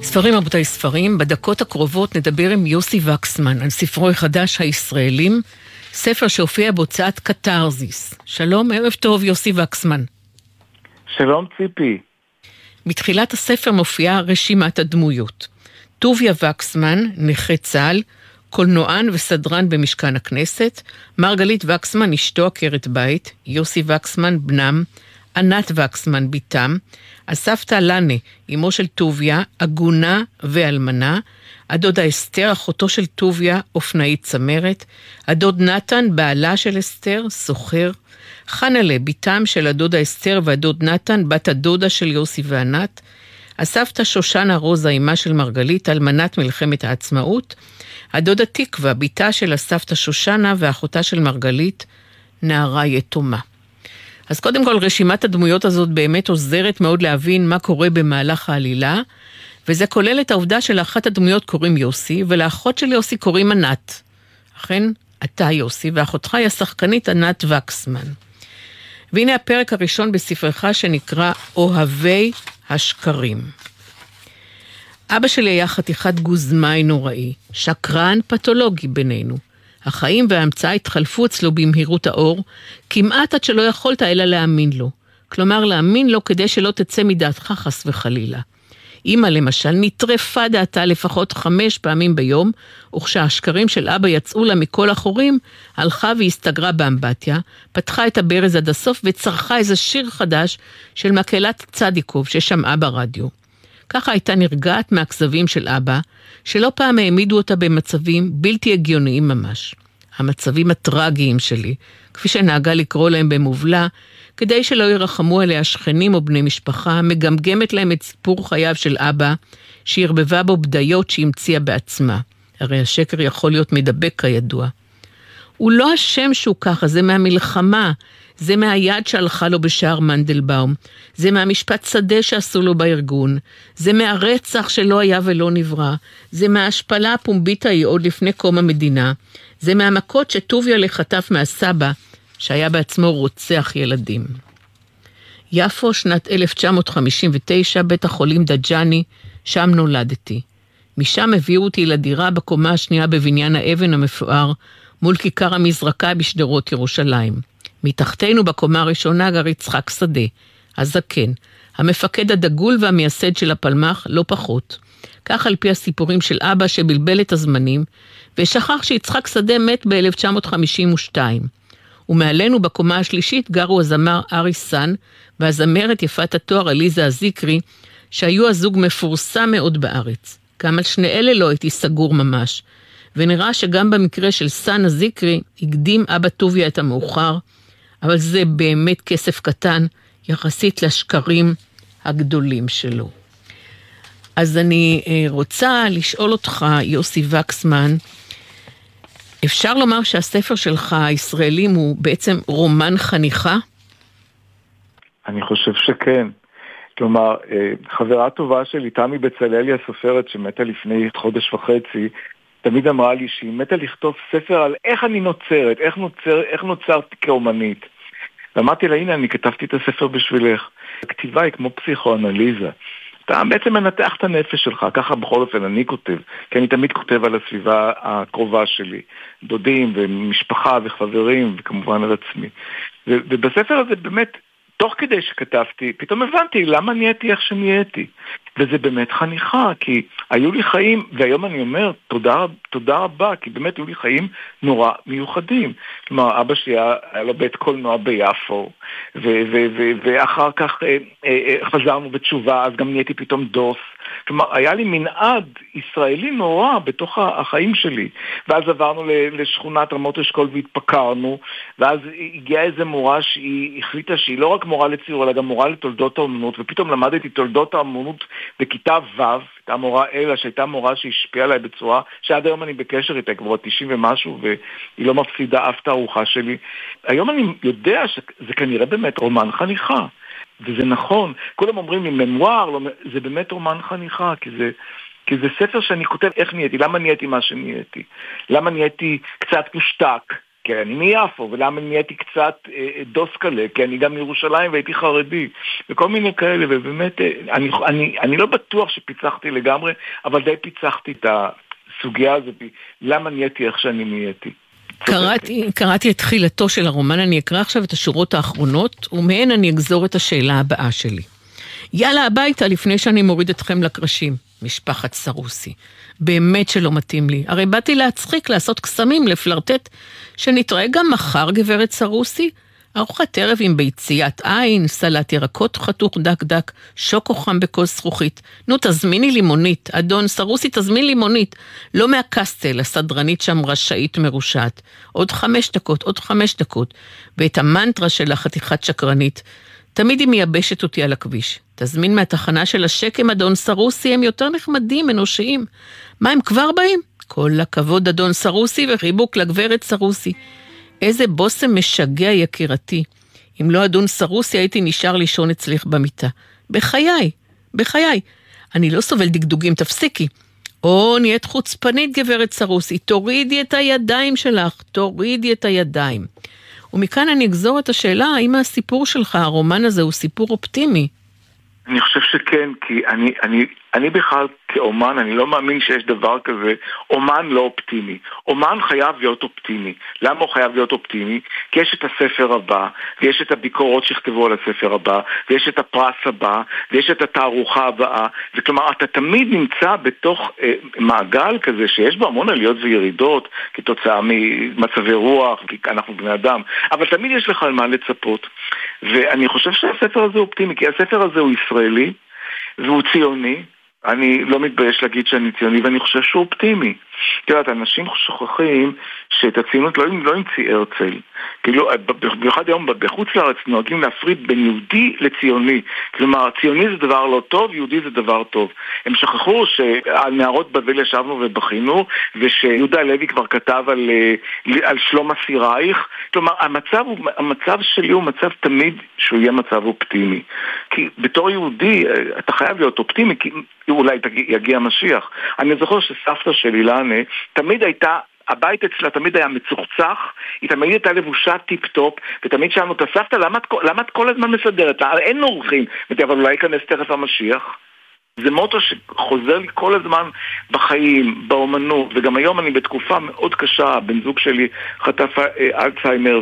ספרים רבותיי ספרים, בדקות הקרובות נדבר עם יוסי וקסמן על ספרו החדש הישראלים, ספר שהופיע בהוצאת קטרזיס. שלום, ערב טוב יוסי וקסמן. שלום ציפי. בתחילת הספר מופיעה רשימת הדמויות. טוביה וקסמן, נכה צה"ל, קולנוען וסדרן במשכן הכנסת, מרגלית וקסמן אשתו עקרת בית, יוסי וקסמן בנם, ענת וקסמן ביתם, הסבתא לנה, אמו של טוביה, אגונה ואלמנה, הדודה אסתר, אחותו של טוביה, אופנאית צמרת, הדוד נתן, בעלה של אסתר, סוחר, חנלה, ביתם של הדודה אסתר והדוד נתן, בת הדודה של יוסי וענת, הסבתא שושנה רוזה, אמה של מרגלית, אלמנת מלחמת העצמאות, הדודה תקווה, ביתה של הסבתא שושנה ואחותה של מרגלית, נערה יתומה. אז קודם כל, רשימת הדמויות הזאת באמת עוזרת מאוד להבין מה קורה במהלך העלילה, וזה כולל את העובדה שלאחת הדמויות קוראים יוסי, ולאחות של יוסי קוראים ענת. אכן, אתה יוסי, ואחותך היא השחקנית ענת וקסמן. והנה הפרק הראשון בספרך שנקרא אוהבי השקרים. אבא שלי היה חתיכת גוזמאי נוראי, שקרן פתולוגי בינינו. החיים וההמצאה התחלפו אצלו במהירות האור, כמעט עד שלא יכולת אלא להאמין לו. כלומר, להאמין לו כדי שלא תצא מדעתך חס וחלילה. אמא למשל נטרפה דעתה לפחות 5 פעמים ביום, וכשהשקרים של אבא יצאו לה מכל החורים, הלכה והסתגרה באמבטיה, פתחה את הברז עד הסוף וצרחה איזה שיר חדש של מקהלת צדיקוב ששמעה ברדיו. ככה הייתה נרגעת מהכזבים של אבא, שלא פעם העמידו אותה במצבים בלתי הגיוניים ממש. המצבים הטרגיים שלי, כפי שנהגה לקרוא להם במובלה, כדי שלא ירחמו עליה שכנים או בני משפחה, מגמגמת להם את סיפור חייו של אבא, שהרבבה בו בדיות שהמציאה בעצמה. הרי השקר יכול להיות מדבק כידוע. הוא לא השם שהוא ככה, זה מהמלחמה, זה מהיד שהלכה לו בשער מנדלבאום, זה מהמשפט שדה שעשו לו בארגון, זה מהרצח שלא היה ולא נברא, זה מההשפלה הפומבית ההיא עוד לפני קום המדינה, זה מהמכות שטוביה לחטף מהסבא, שהיה בעצמו רוצח ילדים. יפו, שנת 1959, בית החולים דג'ני, שם נולדתי. משם הביאו אותי לדירה בקומה השנייה בבניין האבן המפואר, מול כיכר המזרקה בשדרות ירושלים. מתחתנו בקומה הראשונה גר יצחק שדה, הזקן, המפקד הדגול והמייסד של הפלמ"ח, לא פחות. כך על פי הסיפורים של אבא שבלבל את הזמנים, ושכח שיצחק שדה מת ב-1952. ומעלינו בקומה השלישית גרו הזמר ארי סן, והזמרת יפת התואר עליזה הזיקרי, שהיו הזוג מפורסם מאוד בארץ. גם על שני אלה לא הייתי סגור ממש, ונראה שגם במקרה של סן הזיקרי, הקדים אבא טוביה את המאוחר, אבל זה באמת כסף קטן, יחסית לשקרים הגדולים שלו. אז אני רוצה לשאול אותך, יוסי וקסמן, אפשר לומר שהספר שלך, הישראלים, הוא בעצם רומן חניכה? אני חושב שכן. כלומר, חברה טובה שלי, תמי בצלאלי הסופרת שמתה לפני חודש וחצי, תמיד אמרה לי שהיא מתה לכתוב ספר על איך אני נוצרת, איך נוצרתי כאומנית. ואמרתי לה, הנה, אני כתבתי את הספר בשבילך. הכתיבה היא כמו פסיכואנליזה. אתה בעצם מנתח את הנפש שלך, ככה בכל אופן אני כותב, כי אני תמיד כותב על הסביבה הקרובה שלי, דודים ומשפחה וחברים, וכמובן על עצמי. ובספר הזה באמת, תוך כדי שכתבתי, פתאום הבנתי למה נהייתי איך שנהייתי. וזה באמת חניכה, כי היו לי חיים, והיום אני אומר, תודה רבה, כי באמת היו לי חיים נורא מיוחדים. כלומר, אבא שלי היה לו בית קולנוע ביפו, ואחר כך חזרנו בתשובה, אז גם נהייתי פתאום דוס. כלומר, היה לי מנעד ישראלי נורא בתוך החיים שלי. ואז עברנו לשכונת רמות אשכול והתפקרנו, ואז הגיעה איזו מורה שהיא החליטה שהיא לא רק מורה לציור, אלא גם מורה לתולדות האמנות, ופתאום למדתי תולדות האמנות בכיתה ו', הייתה מורה אלה שהייתה מורה שהשפיעה עליי בצורה שעד היום אני בקשר איתה, כבר 90 ומשהו, והיא לא מפסידה אף תערוכה שלי. היום אני יודע שזה כנראה באמת רומן חניכה, וזה נכון. כולם אומרים לי ממואר, זה באמת רומן חניכה, כי זה ספר שאני כותב איך נהייתי, למה נהייתי מה שנהייתי, למה נהייתי קצת מושתק, כי אני מיפו, ולמה נהייתי קצת דוסקלה, כי אני גם מירושלים והייתי חרדי, וכל מיני כאלה, ובאמת, אני לא בטוח שפיצחתי לגמרי, אבל די פיצחתי את הסוגיה הזאת, למה נהייתי איך שאני נהייתי. קראתי את תחילתו של הרומן, אני אקרא עכשיו את השורות האחרונות, ומהן אני אגזור את השאלה הבאה שלי. יאללה הביתה לפני שאני מוריד אתכם לקרשים, משפחת סרוסי. באמת שלא מתאים לי. הרי באתי להצחיק, לעשות קסמים, לפלרטט, שנתראה גם מחר גברת סרוסי. ארוחת ערב עם ביציית עין, סלט ירקות חתוך דק דק, שוקו חם בכוס זכוכית. נו תזמיני לימונית, אדון סרוסי תזמין לימונית. לא מהקסטל, הסדרנית שם רשאית מרושעת. עוד 5 דקות, עוד 5 דקות. ואת המנטרה של החתיכת שקרנית. תמיד היא מייבשת אותי על הכביש. תזמין מהתחנה של השקם, אדון סרוסי, הם יותר נחמדים, אנושיים. מה, הם כבר באים? כל הכבוד, אדון סרוסי, וחיבוק לגברת סרוסי. איזה בוסם משגע יקירתי. אם לא אדון סרוסי, הייתי נשאר לישון אצלך במיטה. בחיי, בחיי. אני לא סובל דגדוגים, תפסיקי. או, נהיית חוצפנית, גברת סרוסי. תורידי את הידיים שלך, תורידי את הידיים. ומכאן אני אגזור את השאלה, האם הסיפור שלך, הרומן הזה, הוא סיפור אופטימי? אני חושב שכן, כי אני בכלל כאומן, אני לא מאמין שיש דבר כזה, אומן לא אופטימי. אומן חייב להיות אופטימי. למה הוא חייב להיות אופטימי? כי יש את הספר הבא, ויש את הביקורות שכתבו על הספר הבא, ויש את הפרס הבא, ויש את התערוכה הבאה, וכלומר, אתה תמיד נמצא בתוך מעגל כזה, שיש בו המון עליות וירידות, כתוצאה ממצבי רוח, כי אנחנו בני אדם, אבל תמיד יש לך על מה לצפות. ואני חושב שהספר הזה הוא אופטימי, כי הספר הזה הוא ישראלי, והוא ציוני. אני לא מתבייש להגיד שאני ציוני, ואני חושב שהוא אופטימי. תראה, אנשים שוכחים שאת הציונות לא המציא הרצל. כאילו, במיוחד היום בחוץ לארץ נוהגים להפריד בין יהודי לציוני. כלומר, ציוני זה דבר לא טוב, יהודי זה דבר טוב. הם שכחו שעל נערות בבל ישבנו ובחינו, ושיהודה הלוי כבר כתב על שלום אסירייך. כלומר, המצב שלי הוא מצב תמיד שהוא יהיה מצב אופטימי. כי בתור יהודי אתה חייב להיות אופטימי, כי אולי יגיע משיח. אני זוכר שסבתא שלי לנה תמיד הייתה, הבית אצלה תמיד היה מצוחצח, היא תמיד הייתה לבושה טיפ-טופ, ותמיד שאלנו את הסבתא, למה את כל הזמן מסדרת? אין אורחים, אבל אולי ייכנס תכף המשיח. זה מוטו שחוזר לי כל הזמן בחיים, באומנות, וגם היום אני בתקופה מאוד קשה, בן זוג שלי חטף אלצהיימר,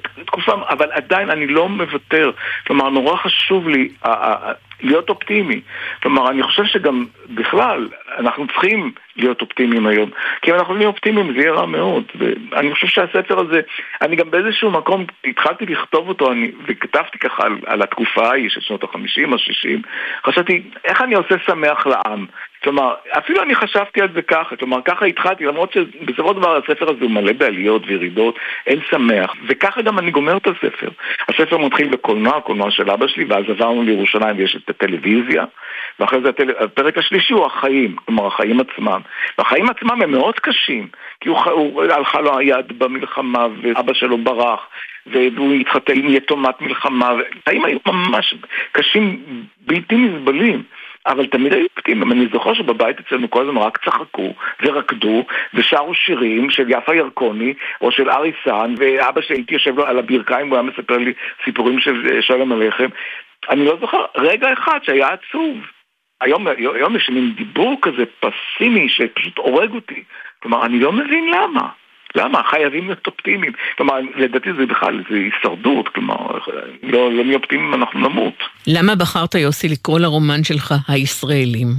אבל עדיין אני לא מוותר. כלומר, נורא חשוב לי להיות אופטימי. כלומר, אני חושב שגם בכלל אנחנו צריכים להיות אופטימיים היום, כי אם אנחנו נהיה אופטימיים זה יהיה רע מאוד. ואני חושב שהספר הזה, אני גם באיזשהו מקום התחלתי לכתוב אותו, וכתבתי ככה על התקופה ההיא של שנות ה-50, ה-60, חשבתי, איך אני עושה שמח לעם? כלומר, אפילו אני חשבתי על זה ככה, כלומר, ככה התחלתי, למרות שבסופו של דבר הספר הזה הוא מלא בעליות וירידות, אין שמח, וככה גם אני גומר את הספר. הספר מתחיל בקולנוע, הקולנוע של אבא שלי, ואז עברנו לירושלים ויש את הטלוויזיה, ואחרי זה הפרק השלישי הוא החיים, כלומר, החיים עצמם. והחיים עצמם הם מאוד קשים, כי הוא הלכה לו היד במלחמה, ואבא שלו ברח, והוא התחתן עם יתומת מלחמה, והחיים היו ממש קשים, בלתי נסבלים. אבל תמיד היו פתאים, אני זוכר שבבית אצלנו כל הזמן רק צחקו ורקדו ושרו שירים של יפה ירקוני או של אריסן, ואבא שלי יושב לו על הברכיים והוא היה מספר לי סיפורים של שלום עליכם. אני לא זוכר רגע אחד שהיה עצוב. היום יש מין דיבור כזה פסימי שפשוט הורג אותי. כלומר, אני לא מבין למה. למה? חייבים להיות אופטימיים. כלומר, לדעתי זה בכלל, זה הישרדות. כלומר, לא נהיה אופטימיים, אנחנו נמות. למה בחרת, יוסי, לקרוא לרומן שלך הישראלים?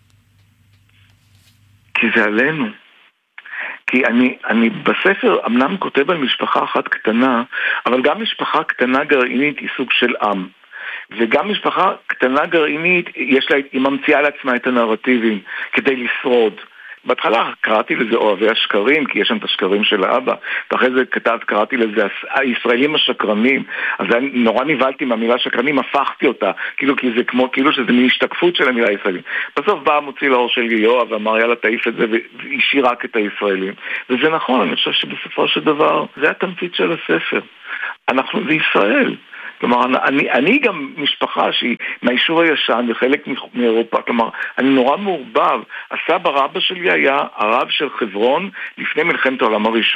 כי זה עלינו. כי אני בספר אמנם כותב על משפחה אחת קטנה, אבל גם משפחה קטנה גרעינית היא סוג של עם. וגם משפחה קטנה גרעינית, היא ממציאה לעצמה את הנרטיבים כדי לשרוד. בהתחלה קראתי לזה אוהבי השקרים, כי יש שם את השקרים של האבא, ואחרי זה קראתי לזה הישראלים השקרנים, אז נורא נבלתי מהמילה שקרנים, הפכתי אותה, כאילו שזה מין השתקפות של המילה הישראלים. בסוף בא מוציא לאור של יואב ואמר יאללה תעיף את זה, והשאיר רק את הישראלים. וזה נכון, אני חושב שבסופו של דבר זה התמצית של הספר. זה ישראל. כלומר, אני גם משפחה שהיא מהיישוב הישן וחלק מאירופה, כלומר, אני נורא מעורבב. הסבא רבא שלי היה הרב של חברון לפני מלחמת העולם הראשונה.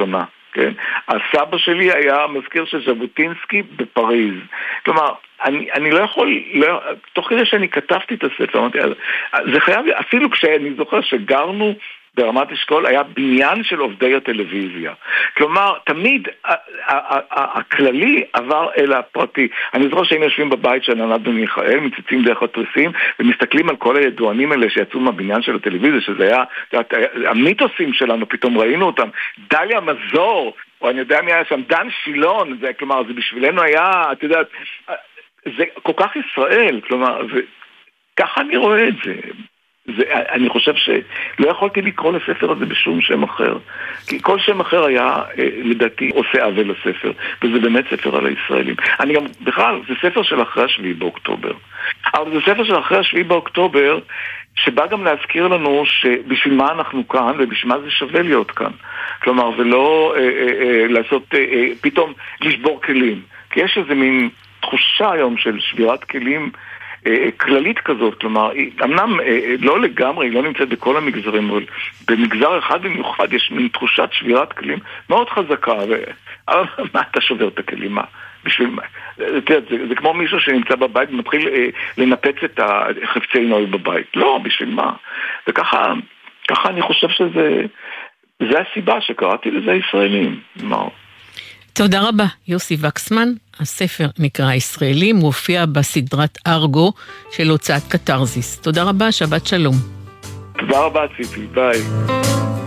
כן? הסבא שלי היה מזכיר של ז'בוטינסקי בפריז. כלומר, אני לא יכול, תוך כדי שאני כתבתי את הספר, אמרתי, זה חייב, אפילו כשאני זוכר שגרנו ברמת אשכול, היה בניין של עובדי הטלוויזיה. כלומר, תמיד הכללי עבר אל הפרטי. אני זוכר שהיינו יושבים בבית של ענת בן מיכאל, מציצים דרך התריסים, ומסתכלים על כל הידוענים האלה שיצאו מהבניין של הטלוויזיה, שזה היה, המיתוסים שלנו, פתאום ראינו אותם. דליה מזור, או אני יודע מי היה שם, דן שילון, זה, כלומר, זה בשבילנו היה, אתה יודע, זה כל כך ישראל, כלומר, ככה אני רואה את זה. אני חושב שלא יכולתי לקרוא לספר הזה בשום שם אחר, כי כל שם אחר היה לדעתי עושה עוול לספר, וזה באמת ספר על הישראלים. אני גם, בכלל, זה ספר של אחרי 7 באוקטובר, אבל זה ספר של אחרי 7 באוקטובר שבא גם להזכיר לנו שבשביל מה אנחנו כאן ובשביל מה זה שווה להיות כאן, כלומר, ולא לעשות פתאום לשבור כלים, כי יש איזה מין תחושה היום של שבירת כלים כללית כזאת, כלומר, אמנם לא לגמרי, היא לא נמצאת בכל המגזרים, אבל במגזר אחד במיוחד יש מין תחושת שבירת כלים מאוד חזקה, אבל מה אתה שובר את הכלים? מה? בשביל מה? זה כמו מישהו שנמצא בבית ומתחיל לנפץ את חפצי נוי בבית. לא, בשביל מה? וככה אני חושב זה הסיבה שקראתי לזה ישראלים. מה? תודה רבה, יוסי וקסמן. הספר נקרא ישראלים, הוא הופיע בסדרת ארגו של הוצאת קטרזיס. תודה רבה, שבת שלום. תודה רבה, ציפי, ביי.